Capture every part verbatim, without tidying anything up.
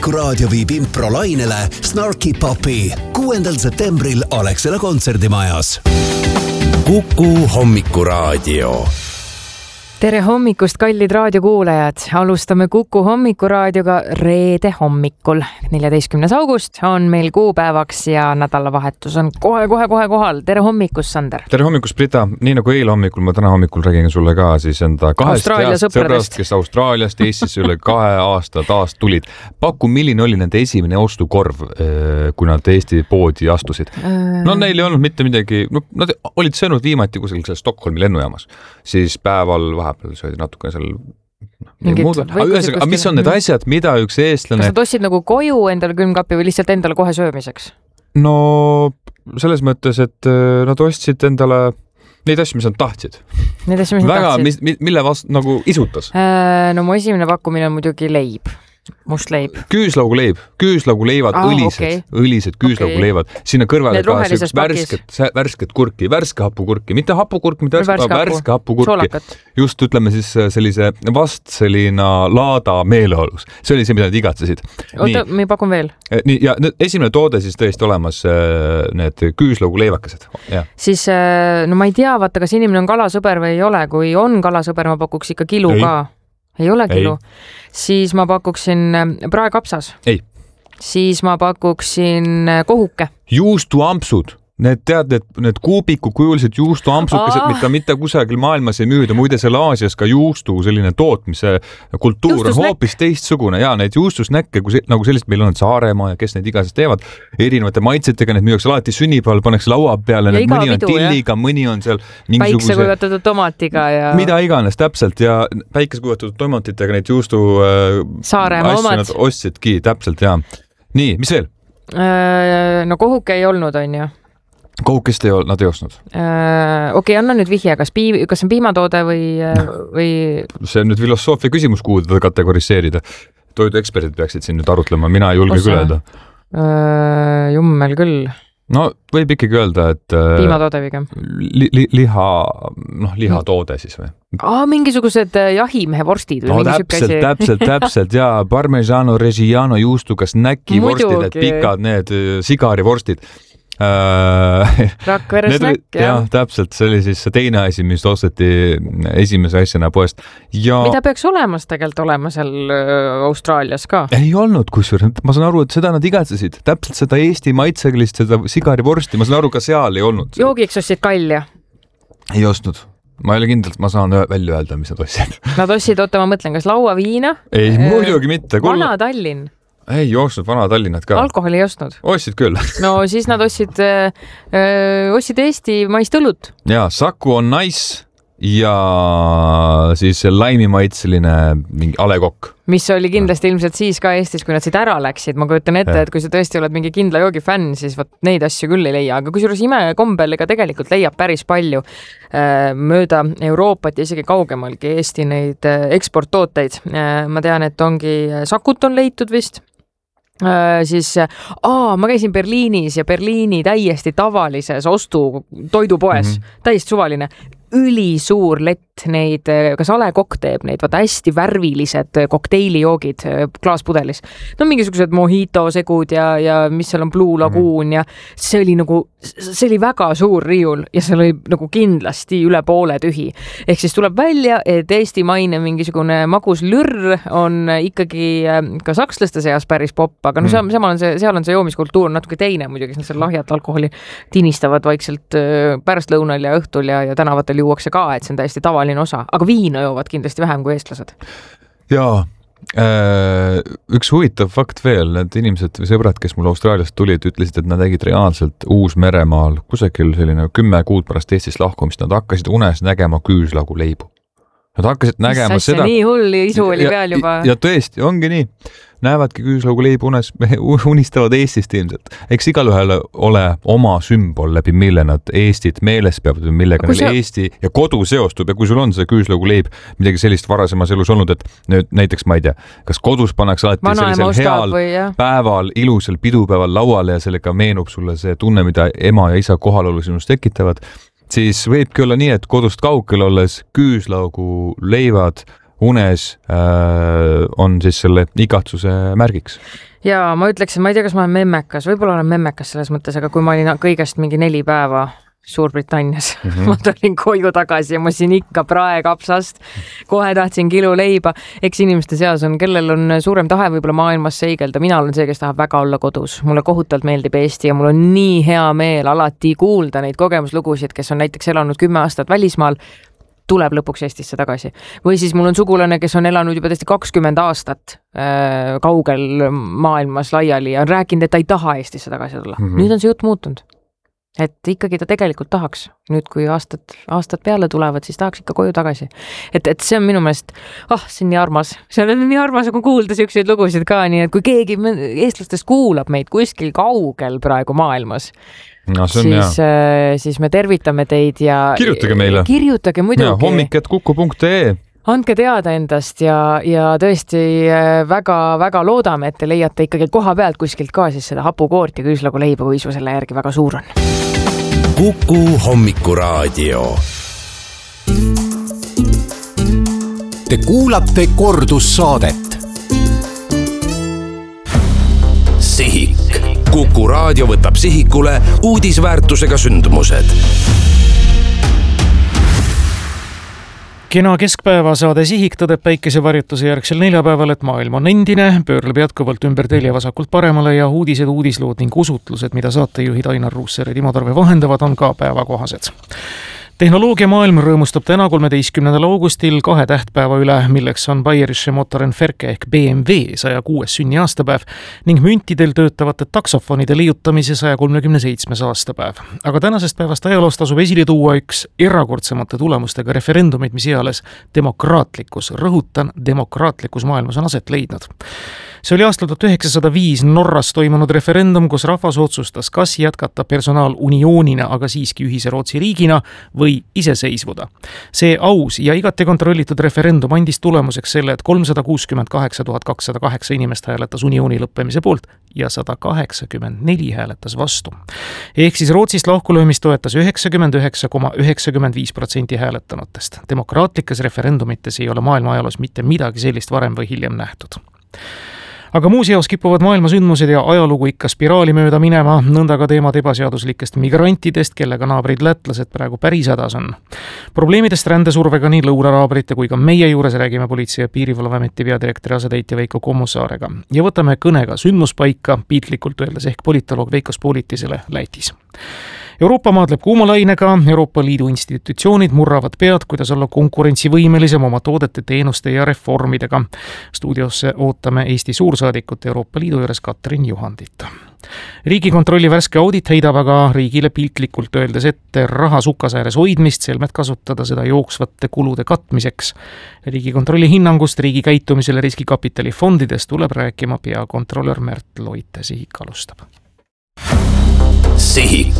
Hommikuraadio viib improlainele Snarky Puppy kuuendal septembril Alexela kontserdimajas. Kuku Hommikuraadio. Tere hommikust, kallid raadiokuulajad! Alustame Kuku Hommikuraadioga reede hommikul. neljateistkümnes august on meil kuupäevaks ja nädalavahetus on kohe-kohe-kohe kohal. Tere hommikust, Sander! Tere hommikust, Brita! Nii nagu eile hommikul, ma täna hommikul räägin sulle ka siis enda kahest heast sõbrast, kes Austraaliast Eestisse üle kahe aasta taas tulid. Paku, milline oli nende esimene ostukorv, kui nad Eesti poodi astusid? No neil ei olnud mitte midagi, no, nad olid söönud viimati kusagil seal Stockholmi lennujaamas, siis päeval vahe söödi natukene seal muud. Aga mis on need asjad, mida üks eestlane... Kas nad ostsid nagu koju endale külmkapi või lihtsalt endale kohe söömiseks? No selles mõttes, et nad ostsid endale neid asju, mis nad tahtsid. Neid asju, mis nad Väga, tahtsid? Mis, mille vast nagu isutas? No mu esimene pakkumine on muidugi leib. Must leib. Küüslaugu leib. Küüslaugu leivad, ah, õlised, okay. õlised küüslaugu okay. leivad. Sinna kõrvale Need ka värsket, värsket kurki, värske hapukurki, mitte hapukurki, mitte värske, värske, värske hapukurki. Soolakat. Just ütleme siis sellise vast selline laada meeleolus. See oli see, mida nad igatsesid. Oota, me pakun veel. Nii, ja esimene toode siis tõesti olemas need küüslaugu leivakesed. Ja. Siis, no ma ei tea, vaata, kas inimene on kalasõber või ei ole. Kui on kalasõber, ma pakuks ikka kilu ei. ka. Ei ole kilu. Siis ma pakuksin praekapsas. Ei. Siis ma pakuksin kohuke. Juustuampsud. Need tead, need, need kuubiku kujulised juustuampsukesed, mida mitte kusagil maailmas ei müüda. Muide, seal Aasias ka juustu selline tootmise kultuur Juustusnäk. On hoopis teistsugune. Ja need juustusnäkke, nagu sellist meil on Saaremaa ja kes need igases teevad, erinevate maitsetega, need müüakse alati sünnipäeval, pannakse laua peale, need mõni on pidu, tilliga, jah. Mõni on seal mingisuguse... Päikesekuivatatud tomatiga ja... Mida iganes, täpselt, ja päikesekuivatatud tomatitega neid juustu Saaremaa asju omad. Nad ostsidki, täpselt, ja. Nii, mis veel? No kohuke ei olnud, on ju. Kohukest ei ole, nad ei ostnud. Okei, okay, anna nüüd vihje, kas, piim, kas on piimatoode või, või... See on nüüd filosoofia küsimus, kuhu teda kategoriseerida. Toidu eksperdid peaksid siin nüüd arutlema, mina ei julge küll öelda. Jummel küll. No võib ikkagi öelda, et... Piimatoode pigem. Li, li, liha, noh, lihatoode siis või? Aa, mingisugused jahimehe vorstid. No täpselt, täpselt, täpselt, ja Parmesano, Reggiano, juustuga snäki vorstid, need pikad, need sigarivorstid. Rakvere snäkk, jah. jah. Täpselt, see oli siis teine asi, mis osteti esimese asjana poest. Ja... Mida peaks olemas tegelikult olema seal Austraalias ka? Ei olnud kusjuures, ma saan aru, et seda nad igatsesid. Täpselt seda Eesti maitseglist, seda sigarivorsti, ma saan aru, ka seal ei olnud. Joogiks ostsid kalja? Ei ostnud. Ma ei ole kindlalt, ma saan välja öelda, mis nad ostsid. Nad ostsid, oota, ma mõtlen, kas laua viina? Ei, muidugi mitte. Vana Tallinn? Ei ostnud vana Tallinnat ka. Alkoholi ei ostnud? Ostsid küll. No siis nad ostsid, öö, ostsid Eesti maist õlut. Ja, Saku on nice ja siis laimimaitseline mingi alekokk. Mis oli kindlasti ilmselt siis ka Eestis, kui nad siit ära läksid. Ma kujutan ette, et kui sa tõesti oled mingi kindla joogi fänn, siis võt, neid asju küll ei leia. Aga kusjuures imekombel ega tegelikult leiab päris palju mööda Euroopat ja isegi kaugemalgi Eesti neid eksporttooteid. Ma tean, et ongi Sakut on leitud vist. Äh, siis, aa, ma käisin Berliinis ja Berliini täiesti tavalises ostu toidupoes, mm-hmm. täiesti suvaline, ülisuur lett neid, kas Alekokk teeb neid, vaata hästi värvilised kokteilijoogid klaaspudelis. No mingisugused mojito segud ja, ja mis seal on Blue Lagoon mm-hmm. ja see oli nagu, see oli väga suur riiul ja see oli nagu kindlasti üle poole tühi. Ehk siis tuleb välja, et Eesti maine mingisugune magus lürr on ikkagi ka sakslaste seas päris popp, aga no seal, seal on see, seal on see joomiskultuur natuke teine muidugi, seal lahjat alkoholi tinistavad vaikselt pärast lõunal ja õhtul ja, ja tänavatel juuakse ka, et see on täiesti tavaline osa, aga viina joovad kindlasti vähem kui eestlased. Jaa, üks huvitav fakt veel, need inimesed või sõbrad, kes mul Austraaliast tulid, ütlesid, et nad tegid reaalselt Uus-Meremaal kusagil selline kümme kuud pärast Eestist lahkumist, nad hakkasid unes nägema küüslaugu leibu. Nad hakkasid nägema Mis seda... Nii hull isu oli peal juba. Ja, ja tõesti, ongi nii. Näevadki küüslaugu leibu unes, unistavad Eestist ilmselt. Eks igalühel ole oma sümbol, läbi mille nad Eestit meeles peavad või millega neil sa... Eesti ja kodu seostub. Ja kui sul on see küüslaugu leib midagi sellist varasemas elus olnud, et nüüd näiteks, ma ei tea, kas kodus pannakse alati Vanaema sellisel heal või, päeval, ilusal pidupäeval lauale ja sellega meenub sulle see tunne, mida ema ja isa kohalolu sinust tekitavad, siis võibki olla nii, et kodust kaugel olles küüslaugu leivad unes äh, on siis selle igatsuse märgiks. Ja ma ütleksin, ma ei tea, kas ma olen memmekas, võib-olla olen memmekas selles mõttes, aga kui ma olin kõigest mingi neli päeva Suurbritannias. Mm-hmm. Ma tulin koju tagasi ja ma siin ikka praekapsast. Kohe tahtsin kilu leiba. Eks inimeste seas on, kellel on suurem tahe võib-olla maailmas seigelda. Mina olen see, kes tahab väga olla kodus. Mulle kohutavalt meeldib Eesti ja mul on nii hea meel alati kuulda neid kogemuslugusid, kes on näiteks elanud kümme aastat välismaal, tuleb lõpuks Eestisse tagasi. Või siis mul on sugulane, kes on elanud juba tõesti kakskümmend aastat äh, kaugel maailmas laiali ja on rääkinud, et ta ei taha Eestisse tagasi tulla. Mm-hmm. Nüüd on see jutt muutunud. Et ikkagi ta tegelikult tahaks. Nüüd, kui aastad, aastad peale tulevad, siis tahaks ikka koju tagasi. Et, et see on minu meelest, ah, see on nii armas. See on nii armas, kui kuulda selliseid lugusid ka, nii et kui keegi eestlastest kuulab meid kuskil kaugel praegu maailmas, no, siis, äh, siis me tervitame teid ja kirjutage meile. Kirjutage muidugi. hommik et kuku punkt ee Andke teada endast ja, ja tõesti väga, väga loodame, et te leiate ikkagi koha pealt kuskilt ka siis seda hapukoort ja küüslagu leiba, kui isu selle järgi väga suur on. Kuku hommikuraadio. Te kuulate kordussaadet. Sihik. Kuku raadio võtab sihikule uudisväärtusega sündmused. Kena keskpäeva saade Sihik tõdeb päikesevarjutuse järgsel neljapäeval, et maailm on endine, pöörleb jätkuvalt ümber telje vasakult paremale ja uudised, uudislood ning usutlused, mida saatejuhid Ainar Ruussaar ja Timo Tarve vahendavad, on ka päevakohased. Tehnoloogia maailm rõõmustab täna kolmeteistkümnendal augustil kahe tähtpäeva üle, milleks on Bayerische Motorenwerke ehk B M W saja kuues sünni aastapäev ning müntidel töötavate taksofonide leiutamise saja kolmekümne seitsmes aastapäev. Aga tänasest päevast ajaloost asub esile tuua üks erakordsemate tulemustega referendumid, mis eales demokraatlikus, rõhutan, demokraatlikus maailmas on aset leidnud. See oli aastal tuhat üheksasada viis Norras toimunud referendum, kus rahvas otsustas, kas jätkata personaalunioonina, aga siiski ühise Rootsi riigina või iseseisvuda. See aus ja igati kontrollitud referendum andis tulemuseks selle, et kolmsada kuuskümmend kaheksa tuhat kakssada kaheksa inimest hääletas uniooni lõppemise poolt ja sada kaheksakümmend neli hääletas vastu. Ehk siis Rootsist lahkulöömist toetas üheksakümmend üheksa koma üheksakümmend viis protsenti hääletanutest. Demokraatlikes referendumites ei ole maailma ajaloos mitte midagi sellist varem või hiljem nähtud. Aga muuseas kipuvad maailma sündmused ja ajalugu ikka spiraali mööda minema, nõnda ka teemad ebaseaduslikest migrantidest, kellega naabrid lätlased praegu päris hädas on. Probleemidest rändesurvega nii lõunanaabrite kui ka meie juures räägime Politsei- ja Piirivalveameti peadirektori asetäitja Veiko Kommusaarega. Ja võtame kõnega sündmuspaika, piitlikult öeldes ehk politoloog Veiko Spolitisele Lätis. Euroopa maadleb kuumalainega, Euroopa Liidu institutsioonid murravad pead, kuidas olla konkurentsivõimelisem oma toodete, teenuste ja reformidega. Stuudiosse ootame Eesti suursaadikut Euroopa Liidu juures Katrin Juhandit. Riigikontrolli värske audit heidab aga riigile piltlikult öeldes ette raha sukasääres hoidmist, selmet kasutada seda jooksvate kulude katmiseks. Riigikontrolli hinnangust riigi käitumisele riskikapitali fondidest tuleb rääkima peakontrolör Märt Loite. Sihik alustab. Sihik.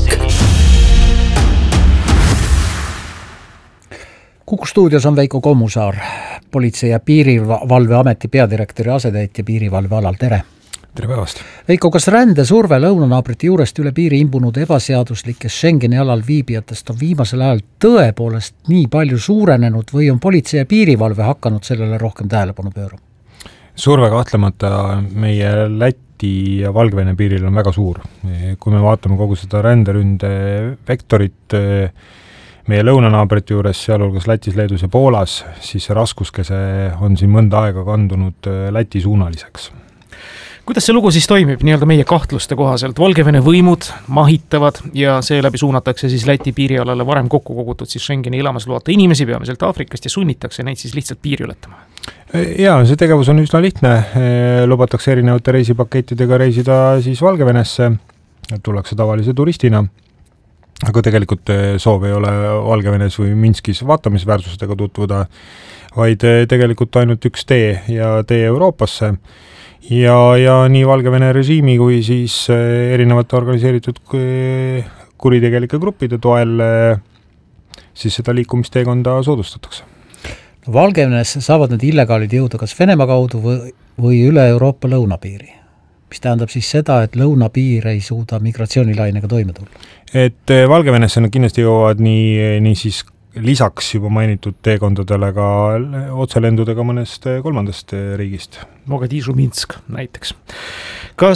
Kuku stuudios on Veiko Kommusaar, Politsei- ja Piirivalveameti peadirektori asetäitja piirivalve alal. Tere! Tere päevast! Veiko, kas rändesurve lõunanaabrite juurest üle piiri imbunud ebaseaduslikest Schengeni alal viibijatest on viimasel ajal tõepoolest nii palju suurenenud või on Politsei- ja Piirivalve hakanud sellele rohkem tähelepanu pöörama? Surve kahtlemata meie Läti ja Valgevene piiril on väga suur. Kui me vaatame kogu seda ränderünde vektorit meie lõunanaabrite juures, sealhulgas Lätis, Leedus ja Poolas, siis see raskuskese on siin mõnda aega kandunud Läti suunaliseks. Kuidas see lugu siis toimib nii-öelda meie kahtluste kohaselt? Valgevene võimud mahitavad ja seeläbi suunatakse siis Läti piirialale varem kokku kogutud siis Schengeni elamisloata inimesi, peamiselt Aafrikast, ja sunnitakse neid siis lihtsalt piiri ületama. Jaa, see tegevus on üsna lihtne. Lubatakse erinevate reisipakettidega reisida siis Valgevenesse, tullakse tavalise turistina, aga tegelikult soov ei ole Valgevenes või Minskis vaatamisväärsustega tutvuda, vaid tegelikult ainult üks tee ja tee Euroopasse. Ja, ja nii Valgevene režiimi kui siis erinevate organiseeritud kuritegelike gruppide toel siis seda liikumisteekonda soodustatakse. Valgevenes saavad need illegaalid jõuda kas Venemaa kaudu või, või üle Euroopa lõunapiiri, mis tähendab siis seda, et lõunapiir ei suuda migratsioonilainega toime tulla. Et Valgevenesse nad kindlasti jõuavad nii, nii siis lisaks juba mainitud teekondadele ka otselendudega mõnest kolmandast riigist. Mogadishu, Minsk näiteks. Kas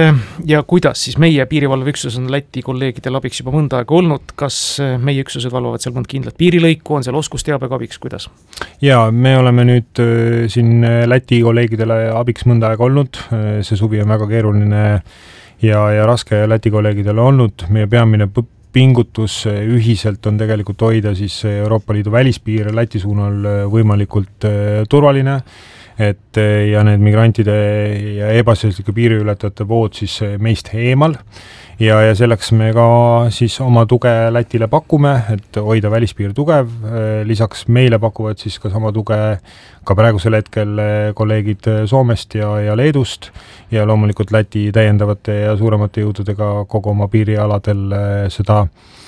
ja kuidas siis meie piirivalveüksus on Läti kolleegidel abiks juba mõnda aega olnud, kas meie üksused valvavad seal mõnd kindlat piirilõiku, on seal oskusteabega abiks, kuidas? Ja me oleme nüüd siin Läti kolleegidele abiks mõnda aega olnud, see suvi on väga keeruline ja, ja raske Läti kolleegidele olnud, meie peamine pingutus ühiselt on tegelikult hoida siis Euroopa Liidu välispiir Läti suunal võimalikult turvaline, et ja need migrantide ja ebaseaduslike piiriületajate vood siis meist eemal ja, ja selleks me ka siis oma tuge Lätile pakume, et hoida välispiir tugev, lisaks meile pakuvad siis ka sama tuge ka praegusel hetkel kolleegid Soomest ja, ja Leedust ja loomulikult Läti täiendavate ja suuremate jõududega kogu oma piirialadel seda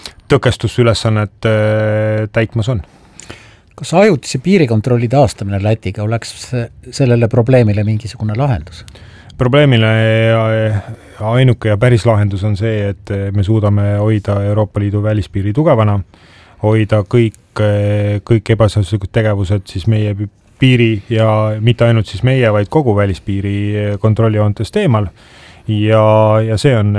tõkestusülesannet täitmas on. Kas ajutise piirikontrolli taastamine Lätiga oleks sellele probleemile mingisugune lahendus? Probleemile ainuke ja päris lahendus on see, et me suudame hoida Euroopa Liidu välispiiri tugevana, hoida kõik, kõik ebaseaduslikud tegevused siis meie piiri ja mitte ainult siis meie, vaid kogu välispiiri kontrollijoontest eemal. Ja, ja see on,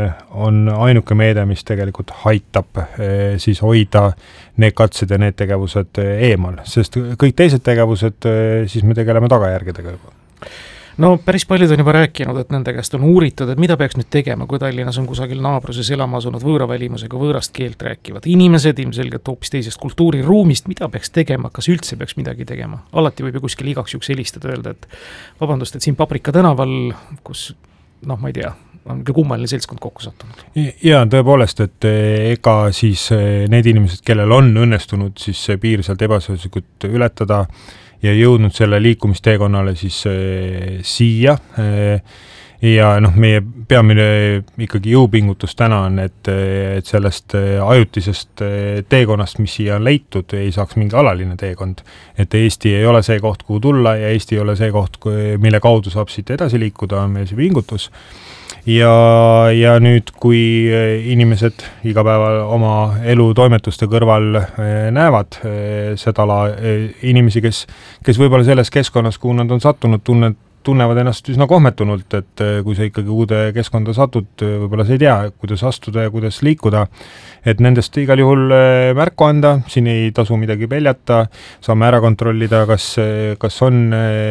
on ainuke meede, mis tegelikult aitab siis hoida need katsed ja need tegevused eemal, sest kõik teised tegevused siis me tegeleme tagajärgedega juba. No päris paljud on juba rääkinud, et nende käest on uuritud, et mida peaks nüüd tegema, kui Tallinnas on kusagil naabruses elama asunud võõravälimusega võõrast keelt rääkivad inimesed, ilmselgelt hoopis teisest kultuuriruumist, mida peaks tegema, kas üldse peaks midagi tegema? Alati võib ju kuskil igaks juks helistada öelda, et vabandust, et siin Paprika tänaval, kus noh, ma ei tea, on kummaline seltskond kokku sattunud. Ja tõepoolest, et ega siis need inimesed, kellel on õnnestunud siis piir sealt ebaseaduslikult ületada ja jõudnud selle liikumisteekonnale siis siia ja noh, meie peamine ikkagi jõupingutus täna on, et, et sellest ajutisest teekonnast, mis siia on leitud, ei saaks mingi alaline teekond. Et Eesti ei ole see koht, kuhu tulla ja Eesti ei ole see koht, mille kaudu saab siit edasi liikuda, on meil see pingutus. Ja, ja nüüd, kui inimesed igapäeval oma elu toimetuste kõrval näevad seda la, inimesi, kes, kes võib-olla selles keskkonnas, kuhu nad on sattunud, tunnet, tunnevad ennast üsna kohmetunult, et kui sa ikkagi uude keskkonda satud, võib-olla sa ei tea, kuidas astuda ja kuidas liikuda, et nendest igal juhul märku anda, siin ei tasu midagi peljata, saame ära kontrollida, kas, kas on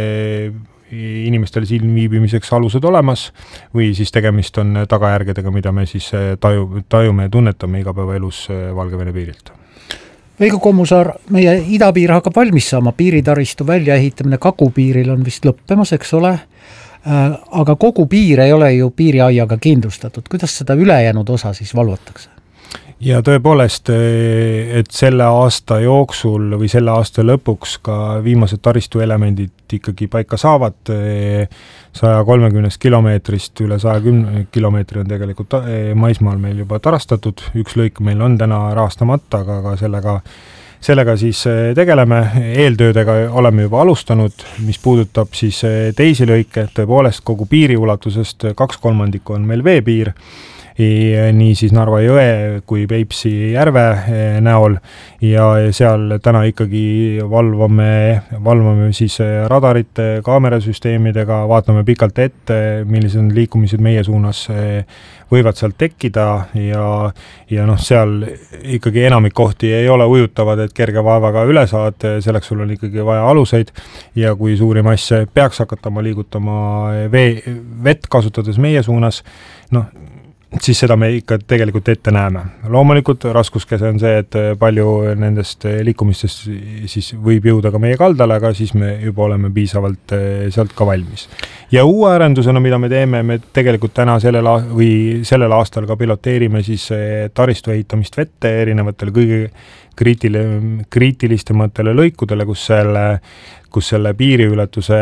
inimestel siin viibimiseks alused olemas või siis tegemist on tagajärgedega, mida me siis taju, tajume ja tunnetame igapäevaelus Valgevene piirilt. Veiko Kommusaar, meie idapiir hakkab valmis saama, piiritaristu väljaehitamine Kagupiiril on vist lõppemas, eks ole, aga kogu piir ei ole ju piiriaiaga kindlustatud. Kuidas seda ülejäänud osa siis valvatakse? Ja tõepoolest, et selle aasta jooksul või selle aasta lõpuks ka viimased taristuelemendid ikkagi paika saavad, saja kolmekümnest kilomeetrist üle saja kümne kilomeetri on tegelikult maismaal meil juba tarastatud, üks lõik meil on täna rahastamata, aga ka sellega, sellega siis tegeleme, eeltöödega oleme juba alustanud, mis puudutab siis teisi lõike, tõepoolest kogu piiri ulatusest kaks kolmandikku on meil veepiir, nii siis Narva jõe kui Peipsi järve näol ja seal täna ikkagi valvame, valvame siis radarite, kaamerasüsteemidega, vaatame pikalt ette, millised on liikumised meie suunas võivad sealt tekkida ja, ja noh, seal ikkagi enamik kohti ei ole ujutavad, et kerge vaevaga üle saad, selleks sul on ikkagi vaja aluseid ja kui suuri masse peaks hakatama liigutama vee, vett kasutades meie suunas, noh, siis seda me ikka tegelikult ette näeme. Loomulikult raskuskese on see, et palju nendest liikumistest siis võib jõuda ka meie kaldale, aga siis me juba oleme piisavalt sealt ka valmis. Ja uue arendusena, mida me teeme, me tegelikult täna sellel, või sellel aastal ka piloteerime siis taristu ehitamist vette erinevatele kõige kriitile, kriitilistematele lõikudele, kus selle kus selle piiriületuse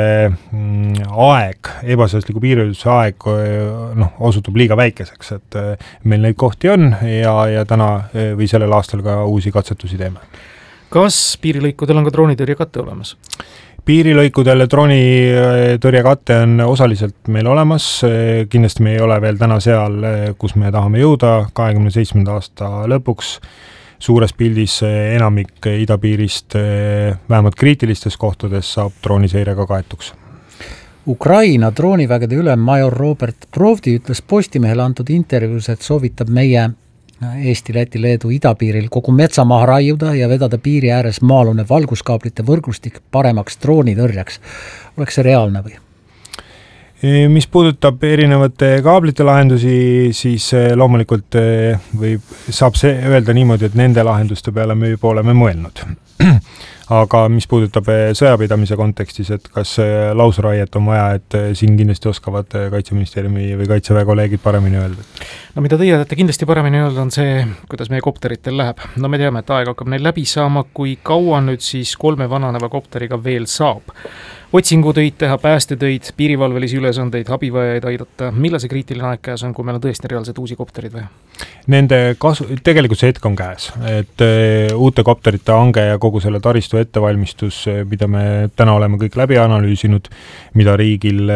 aeg, ebaseadusliku piiriületuse aeg noh, osutub liiga väikeseks, et meil neid kohti on ja, ja täna või sellel aastal ka uusi katsetusi teeme. Kas piirilõikudel on ka droonitõrjekatte olemas? Piirilõikudel droonitõrjekatte on osaliselt meil olemas, kindlasti me ei ole veel täna seal, kus me tahame jõuda kahekümne seitsmenda aasta lõpuks. suures pildis enamik idapiirist vähemalt kriitilistes kohtades saab drooniseirega kaetuks. Ukraina droonivägede ülem major Robert Brovdi ütles Postimehele antud intervjuus, et soovitab meie Eesti, Läti, Leedu idapiiril kogu metsamaha raiuda ja vedada piiri ääres maalune valguskaablite võrgustik paremaks droonitõrjaks. Oleks see reaalne või? Mis puudutab erinevate kaablite lahendusi, siis loomulikult võib, saab see öelda niimoodi, et nende lahenduste peale me juba oleme mõelnud. Aga mis puudutab sõjapidamise kontekstis, et kas lausraiet on vaja, et siin kindlasti oskavad Kaitseministeeriumi või Kaitseväe kolleegid paremini öelda? No mida teie teate kindlasti paremini öelda on see, kuidas meie kopteritel läheb. No me teame, et aeg hakkab neil läbi saama, kui kaua nüüd siis kolme vananeva kopteriga veel saab. Otsingutöid teha, päästetöid, piirivalvelisi ülesandeid, abivajajaid aidata. Millal see kriitiline aeg käes on, kui meil on tõesti reaalsed uusi kopterid või? Nende kasu, tegelikult see hetk on käes, et uh, uute kopterite hange ja kogu selle taristu ettevalmistus, mida me täna oleme kõik läbi analüüsinud, mida riigil,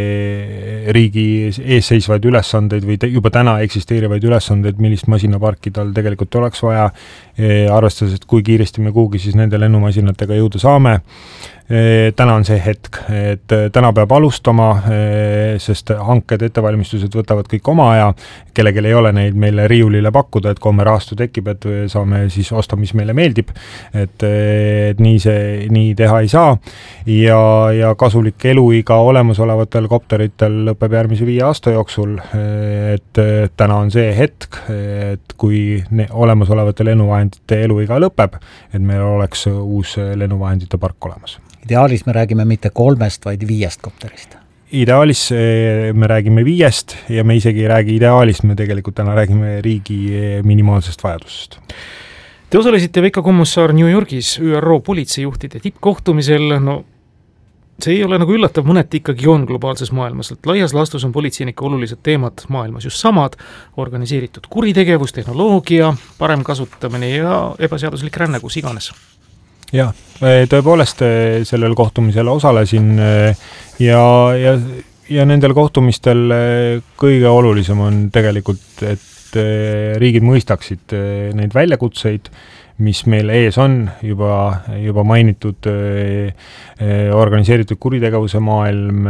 riigi ees seisvaid ülesandeid või te, juba täna eksisteerivaid ülesandeid, millist masinaparki tal tegelikult oleks vaja, arvestades, et kui kiiresti me kuhugi siis nende lennumasinatega jõuda saame. Täna on see hetk, et täna peab alustama, sest hanked, ettevalmistused võtavad kõik oma aja, kellelgi ei ole neid meile riiulile pakkuda, et kui me rahastu tekib, et saame siis osta, mis meile meeldib, et, et nii see nii teha ei saa ja, ja kasulik eluiga olemasolevatel kopteritel lõpeb järgmise viie aasta jooksul, et täna on see hetk, et kui ne, olemasolevate lennuvahendite eluiga lõpeb, et meil oleks uus lennuvahendite park olemas. Ideaalis me räägime mitte kolmest, vaid viiest kopterist. Ideaalis me räägime viiest ja me isegi ei räägi ideaalist, me tegelikult täna räägime riigi minimaalsest vajadusest. Te osalesite Veiko Kommusaar New Yorgis Ü R O politseijuhtide tippkohtumisel, no see ei ole nagu üllatav, mõneti ikkagi on globaalses maailmas, et laias laastus on politseinike olulised teemad maailmas just samad, organiseeritud kuritegevus, tehnoloogia, parem kasutamine ja ebaseaduslik ränne, kus iganes. Jah, tõepoolest sellel kohtumisel osalesin ja, ja, ja nendel kohtumistel kõige olulisem on tegelikult, et riigid mõistaksid neid väljakutseid, mis meil ees on, juba, juba mainitud organiseeritud kuritegevuse maailm,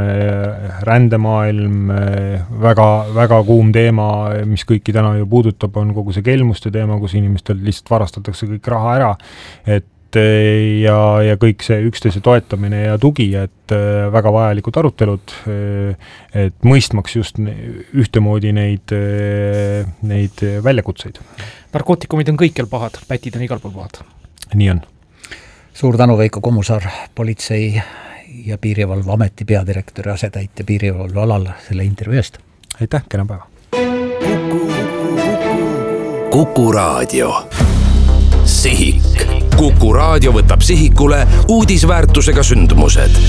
rändemaailm, väga, väga kuum teema, mis kõiki täna ju puudutab, on kogu see kelmuste teema, kus inimestel lihtsalt varastatakse kõik raha ära, et ja, ja kõik see üksteise toetamine ja tugi, et väga vajalikud arutelud, et mõistmaks just ühtemoodi neid, neid väljakutseid. Narkootikumid on kõikjal pahad, pätid on igal pool pahad. Nii on. Suur tänu, Veiko Kommusaar, politsei ja piirivalveameti peadirektori asetäitja piirivalve alal selle intervjuu eest. Aitäh, kena päeva. Kuku Raadio. Sihik. Kuku Raadio võtab sihikule uudisväärtusega sündmused.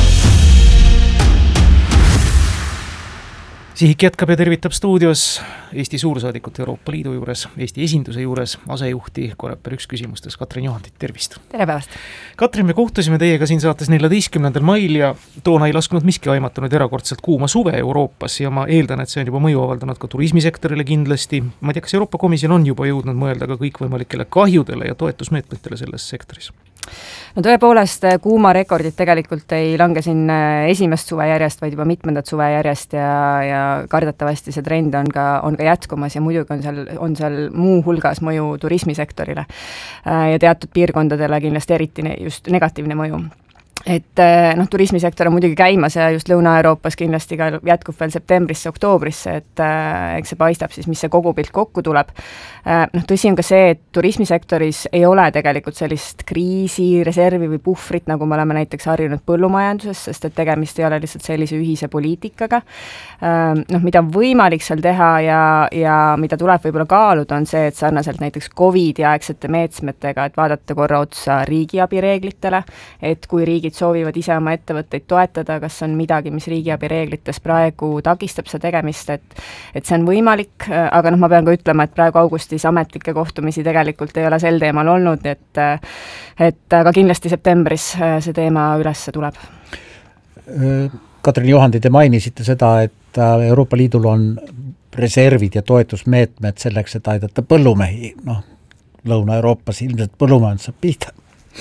Sihik jätkab ja tervitab stuudios Eesti suursaadikut Euroopa Liidu juures, Eesti esinduse juures, asejuhti Koreper üks küsimustes Katrin Johantit, tervist! Tere päevast! Katrin, me kohtusime teiega siin saates neljateistkümnendal mail ja toona ei lasknud miski aimata nüüd erakordselt kuuma suve Euroopas ja ma eeldan, et see on juba mõju avaldanud ka turismisektorile kindlasti. Ma ei tea, kas Euroopa Komisjon on juba jõudnud mõelda ka kõikvõimalikele kahjudele ja toetusmeetmetele selles sektoris? No tõepoolest kuuma rekordid tegelikult ei lange siin esimest suve järjest, vaid juba mitmendat suve järjest ja, ja kardetavasti see trend on ka, on ka jätkumas ja muidugi on seal, on seal muu hulgas mõju turismisektorile ja teatud piirkondadele kindlasti eriti just negatiivne mõju. Et noh, turismisektor on muidugi käimas ja just Lõuna-Euroopas kindlasti ka jätkub veel septembrisse, oktoobrisse, et äh, eks see paistab siis, mis see kogupilt kokku tuleb. Äh, noh, tõsi on ka see, et turismisektoris ei ole tegelikult sellist kriisi, reservi või puhvrit, nagu me oleme näiteks harjunud põllumajanduses, sest et tegemist ei ole lihtsalt sellise ühise poliitikaga. Äh, noh, mida on võimalik seal teha ja, ja mida tuleb võib-olla kaaluda, on see, et sarnaselt näiteks COVID aegsete meetmetega, et vaadata korra otsa riigiabireeglitele, et kui riigid soovivad ise oma ettevõtteid toetada, kas on midagi, mis riigiabi reeglites praegu takistab see tegemist, et, et see on võimalik, aga noh, ma pean ka ütlema, et praegu augustis ametlikke kohtumisi tegelikult ei ole sel teemal olnud, et, et aga kindlasti septembris see teema ülesse tuleb. Katrin Johandi, te mainisite seda, et Euroopa Liidul on reservid ja toetusmeetmed selleks, et aidata põllumehi, noh, Lõuna-Euroopas ilmselt põllumajandus saab pihta.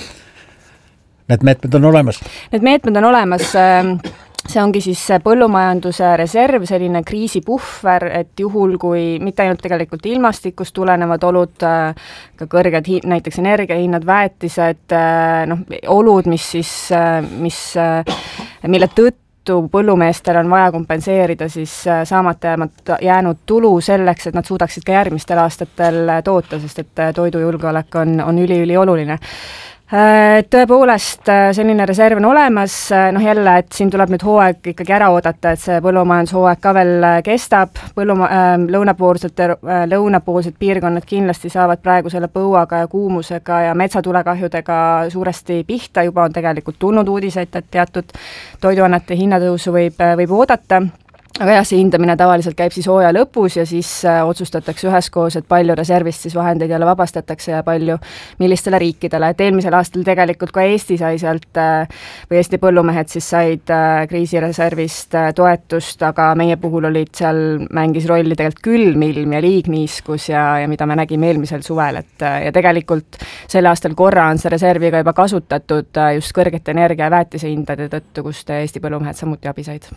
Need meetmed on olemas? Need meetmed on olemas, see ongi siis põllumajanduse reserv, selline kriisipuhver, et juhul, kui mitte ainult tegelikult ilmastikust tulenevad olud, ka kõrged hi- näiteks energiahinnad, väetised, noh, olud, mis siis, mis, mille tõttu põllumeestel on vaja kompenseerida siis saamata jäänud tulu selleks, et nad suudaksid ka järgmistel aastatel toota, sest et toidujulgeolek on, on üli-üli oluline. Tõepoolest selline reserv on olemas, noh jälle, et siin tuleb nüüd hooaeg ikkagi ära oodata, et see põllumajandushooaeg ka veel kestab, Põlluma- äh, lõunapoolsed, lõunapoolsed piirkonnad kindlasti saavad praegu selle põuaga ja kuumusega ja metsatulekahjudega suuresti pihta, juba on tegelikult tulnud uudiseid, et teatud toiduannete hinnatõusu võib, võib oodata. Aga jah, see hindamine tavaliselt käib siis hooaja lõpus ja siis äh, otsustatakse üheskoos, et palju reservist siis vahendeid jälle vabastatakse ja palju millistele riikidele. Et eelmisel aastal tegelikult ka Eesti sai sealt äh, või Eesti põllumehed siis said äh, kriisireservist äh, toetust, aga meie puhul olid seal, mängis rolli tegelikult külm ilm ja liigniiskus ja, ja mida me nägime eelmisel suvel. Et, äh, ja tegelikult sel aastal korra on see reserviga juba kasutatud äh, just kõrgete energia- ja väetise hindade tõttu, kust Eesti põllumehed samuti abi said.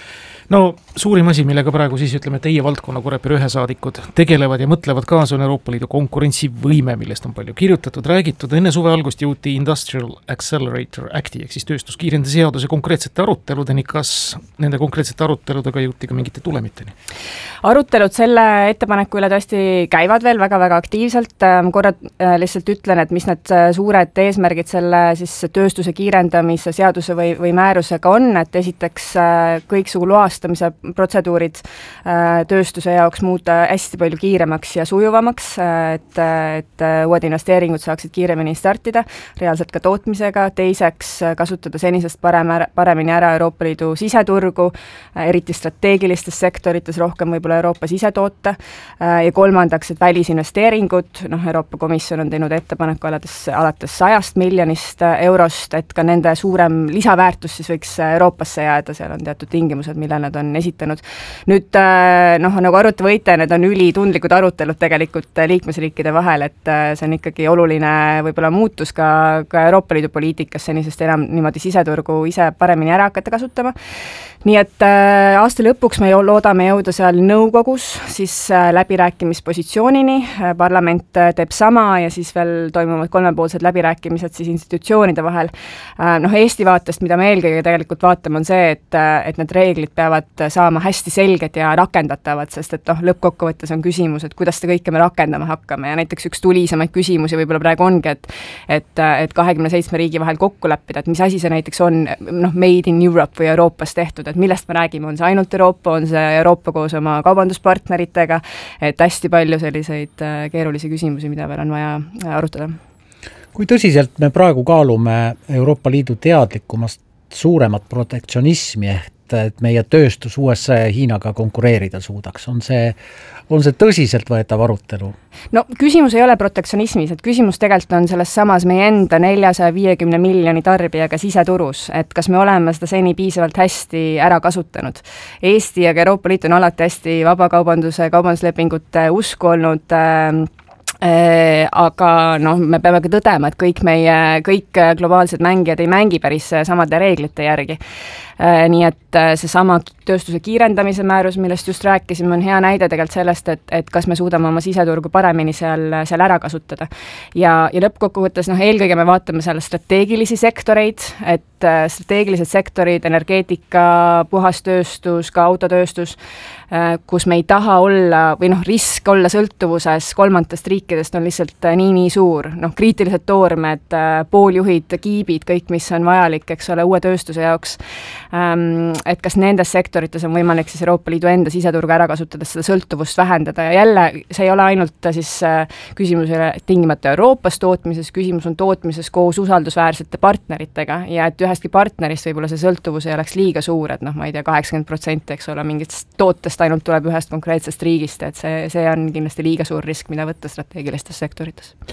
No suurim asi, millega praegu siis ütleme teie valdkonna Kurepere ühe saadikud tegelevad ja mõtlevad kaasa, on Euroopa Liidu konkurentsivõime, millest on palju kirjutatud, räägitud. Enne suve algust jõuti Industrial Accelerator Acti ehk siis tööstuskiirende seaduse konkreetsete aruteludeni. Kas nende konkreetsete aruteludega jõuti ka mingite tulemiteni? Arutelud selle ettepaneku üle tõesti käivad veel väga-väga aktiivselt. Korra lihtsalt ütlen, et mis need suured eesmärgid selle siis tööstuse kiirendamise seaduse või, või määrusega on, et esiteks kõiksugu loast protseduurid tööstuse jaoks muuta hästi palju kiiremaks ja sujuvamaks, et, et uued investeeringud saaksid kiiremini startida, reaalselt ka tootmisega. Teiseks kasutada senisest parem, paremini ära Euroopa Liidu siseturgu, eriti strateegilistes sektorites rohkem võib-olla Euroopa sisetoota. Ja kolmandaks, et välisinvesteeringud, noh, Euroopa Komisjon on teinud ettepaneku alates, alates sajast miljonist eurost, et ka nende suurem lisaväärtus siis võiks Euroopasse jääda, seal on teatud tingimused, mille nad on esitanud. Nüüd noh, nagu aruta võite, need on ülitundlikud arutelud tegelikult liikmesriikide vahel, et see on ikkagi oluline võib-olla muutus ka, ka Euroopa Liidu poliitikas senisest enam niimoodi siseturgu ise paremini ära hakata kasutama. Nii et äh, aasta lõpuks me loodame jõuda seal nõukogus siis äh, läbirääkimispositsioonini, äh, parlament äh, teeb sama ja siis veel toimuvad kolmepoolsed läbirääkimised siis institutsioonide vahel. Äh, noh, Eesti vaatest, mida me eelkõige tegelikult vaatame, on see, et, äh, et need reeglid peavad saama hästi selged ja rakendatavad, sest et noh, lõppkokkuvõttes on küsimus, et kuidas seda kõike me rakendama hakkame ja näiteks üks tulisemaid küsimusi võib-olla praegu ongi, et, et, et kahekümne seitsme riigi vahel kokku leppida, et mis asi see näiteks on, noh, made in Europe või Euroopas tehtud, et millest me räägime, on see ainult Euroopa, on see Euroopa koos oma kaubanduspartneritega, et hästi palju selliseid keerulisi küsimusi, mida veel on vaja arutada. Kui tõsiselt me praegu kaalume Euroopa Liidu teadlikumast suuremat protektsionismi, et, et meie tööstus U S A ja Hiinaga konkureerida suudaks, on see, on see tõsiselt võetav arutelu? No küsimus ei ole protektsionismis, et küsimus tegelikult on selles samas meie enda neljasaja viiekümne miljoni tarbijaga siseturus, et kas me oleme seda seni piisavalt hästi ära kasutanud. Eesti ja Euroopa Liit on alati hästi vabakaubanduse, kaubanduslepingute usku olnud, äh, äh, aga noh, me peame ka tõdema, et kõik meie, kõik globaalsed mängijad ei mängi päris samade reeglite järgi. Nii et seesama tööstuse kiirendamise määrus, millest just rääkisime, on hea näide tegelikult sellest, et, et kas me suudame oma siseturgu paremini seal, seal ära kasutada. Ja, ja lõppkokkuvõttes, noh, eelkõige me vaatame seal strateegilisi sektoreid, et strateegilised sektorid, energeetika, puhastööstus, ka autotööstus, kus me ei taha olla või noh, risk olla sõltuvuses kolmandast riikidest on lihtsalt nii-nii suur. Noh, kriitilised toormed, pooljuhid, kiibid, kõik, mis on vajalik, eks ole, uue tööstuse jaoks, et kas nendes sektorites on võimalik siis Euroopa Liidu enda siseturgu ära kasutades seda sõltuvust vähendada ja jälle see ei ole ainult siis küsimus tingimata Euroopas tootmises, küsimus on tootmises koos usaldusväärsete partneritega ja et ühestki partnerist võib-olla see sõltuvus ei oleks liiga suur, et noh, ma ei tea, kaheksakümmend protsenti, eks ole, mingitest tootest ainult tuleb ühest konkreetsest riigist, et see, see on kindlasti liiga suur risk, mida võtta strateegilistes sektorites.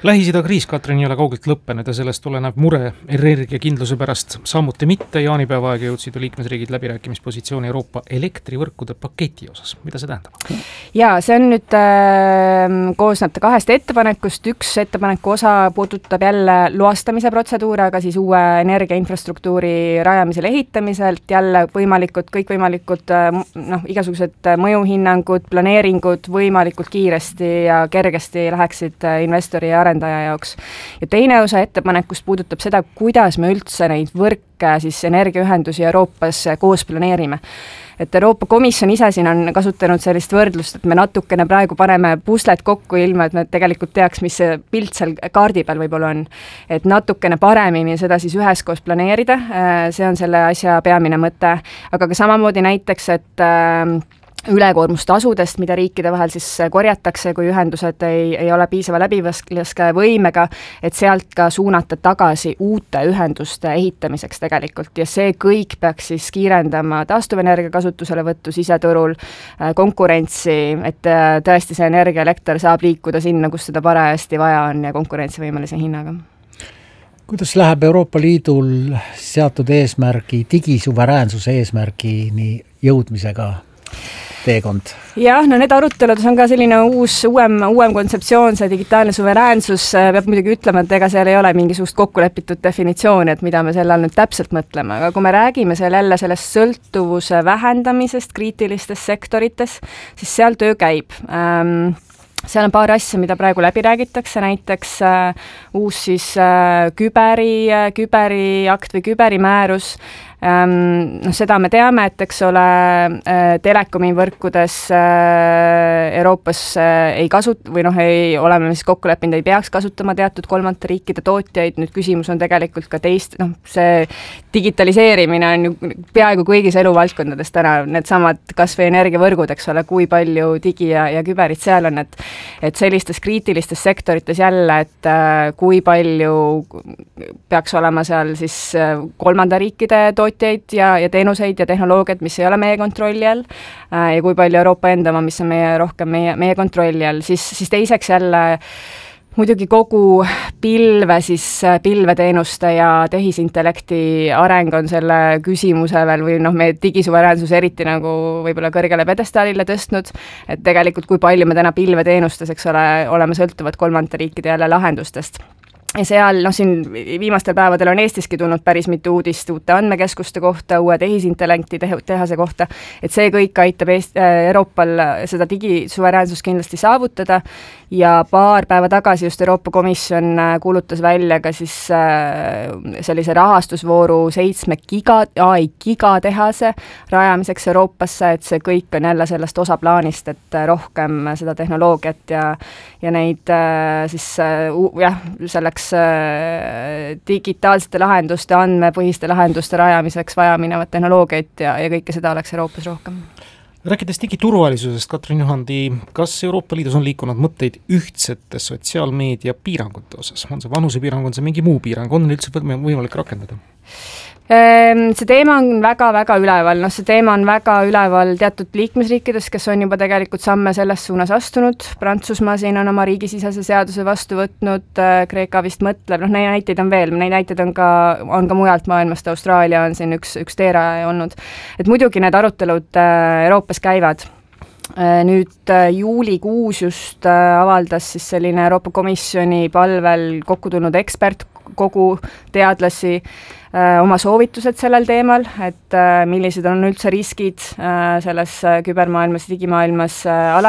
Lähis-Ida kriis, Katrin, ei ole kaugelt lõppenud ja sellest tulenev mure energiakindluse pärast samuti mitte. Jaanipäeva aega jõudsid liikmesriigid läbirääkimispositsiooni Euroopa elektrivõrkude paketi osas. Mida see tähendab? Jaa, see on nüüd äh, koosneb kahest ettepanekust. Üks ettepaneku osa puudutab jälle loastamise protseduure, aga siis uue energiainfrastruktuuri rajamisel ehitamiselt jälle võimalikud, kõikvõimalikud noh, igasugused mõjuhinnangud, planeeringud võimalikult kiiresti ja kergesti läheksid investori ja arendaja jaoks. Ja teine osa ettepanekust puudutab seda, kuidas me üldse neid võrke, siis energiaühendusi Euroopas koos planeerime. Et Euroopa Komisjon ise siin on kasutanud sellist võrdlust, et me natukene praegu paneme puslet kokku ilma, et me tegelikult teaks, mis see pilt seal kaardi peal võib-olla on. Et natukene paremini seda siis üheskoos planeerida, see on selle asja peamine mõte, aga ka samamoodi näiteks, et ülekoormustasudest, mida riikide vahel siis korjatakse, kui ühendused ei, ei ole piisava läbilaske võimega, et sealt ka suunata tagasi uute ühenduste ehitamiseks tegelikult. Ja see kõik peaks siis kiirendama taastuvenergia kasutusele võttu siseturul, konkurentsi, et tõesti see energiaelekter saab liikuda sinna, kus seda parajasti vaja on ja konkurentsivõimelise hinnaga. Kuidas läheb Euroopa Liidul seatud eesmärgi, digisuveräänsuse eesmärgini jõudmisega teekond? Jah, no need aruteludes on ka selline uus, uuem, uuem kontseptsioon, see digitaalne suveräänsus, peab muidugi ütlema, et ega seal ei ole mingisugust kokkulepitud definitsiooni, et mida me selle all nüüd täpselt mõtleme, aga kui me räägime seal jälle sellest sõltuvuse vähendamisest kriitilistes sektorites, siis seal töö käib. Ähm, seal on paar asja, mida praegu läbi räägitakse, näiteks äh, uus siis äh, küberi, äh, küberi akt või küberi määrus. Ähm, no seda me teame, et eks ole äh, telekomi võrkudes äh, Euroopas äh, ei kasut- või noh, ei oleme siis kokkuleppinud, ei peaks kasutama teatud kolmandate riikide tootjaid. Nüüd küsimus on tegelikult ka teist, noh, see digitaliseerimine on ju peaaegu kõigis eluvaldkondades täna, need samad kas või energiavõrgud, eks ole, kui palju digi ja, ja küberid seal on, et, et sellistes kriitilistes sektorites jälle, et äh, kui palju peaks olema seal siis äh, kolmanda riikide tootjaid ja, ja teenuseid ja tehnoloogiat, mis ei ole meie kontrolli all ja kui palju Euroopa enda oma, mis on meie rohkem meie, meie kontrolli all, siis, siis teiseks jälle muidugi kogu pilve, siis pilveteenuste ja tehisintellekti areng on selle küsimuse veel või noh, meie digisuveräänsus eriti nagu võib-olla kõrgele pedestaalile tõstnud, et tegelikult kui palju me täna pilveteenustes, eks ole, oleme sõltuvad kolmandate riikide jälle lahendustest. Ja seal, noh, siin viimastel päevadel on Eestiski tulnud päris mitu uudist uute andmekeskuste kohta, uue tehisintellekti tehase kohta, et see kõik aitab Eest- Euroopal seda digisuveräänsust kindlasti saavutada ja paar päeva tagasi just Euroopa Komisjon kuulutas välja ka siis sellise rahastusvooru seitsme giga, A I gigatehase rajamiseks Euroopasse, et see kõik on jälle sellest osa plaanist, et rohkem seda tehnoloogiat ja, ja neid siis jah, selleks digitaalsete lahenduste, andmepõhiste lahenduste rajamiseks vaja minevat tehnoloogiat ja, ja kõike seda oleks Euroopas rohkem. Rääkides digiturvalisusest, Katrin Juhandi, kas Euroopa Liidus on liikunud mõtteid ühtsete sotsiaalmeedia piirangute osas? On see vanusepiirang, on see mingi muu piirang, on üldse võimalik rakendada? See teema on väga-väga üleval, noh see teema on väga üleval teatud liikmesriikides, kes on juba tegelikult samme selles suunas astunud. Prantsusmaa siin on oma riigisisese seaduse vastu võtnud, Kreeka vist mõtleb, noh neid näiteid on veel, neid näiteid on ka, on ka mujalt maailmast, Austraalia on siin üks, üks teeraja olnud. Et muidugi need arutelud Euroopas käivad. Nüüd juulikuus just avaldas siis selline Euroopa Komisjoni palvel kokku tulnud ekspert, kogu teadlasi oma soovitused sellel teemal, et millised on üldse riskid selles kübermaailmas, digimaailmas ala